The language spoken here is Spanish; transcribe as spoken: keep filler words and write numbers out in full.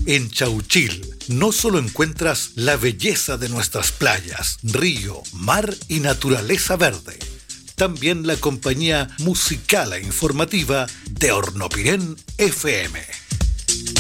En Chauchil no solo encuentras la belleza de nuestras playas, río, mar y naturaleza verde, también la compañía musical e informativa de Hornopirén F M.